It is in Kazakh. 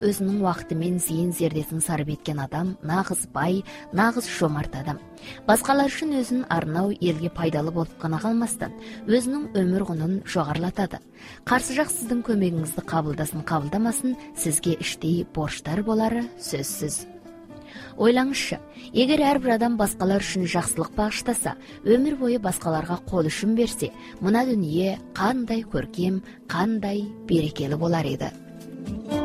өзінің уақыты мен зейін зердесін сарп еткен адам нағыз бай, нағыз жомарт адам. Басқалар үшін өзін арнау, елге пайдалы болып қана қалмастан, өзінің өмір құнын жоғарылатады. Қарсы жақ сіздің көмегіңізді қабылдасын, қабылдамасын, сізге іштей борыштар болары сөзсіз. Ойлаңызшы, егер әрбір адам басқалар үшін жақсылық бағыштаса, өмір бойы басқаларға қол ұшын берсе, мына дүние қандай көркем, қандай берекелі болар еді.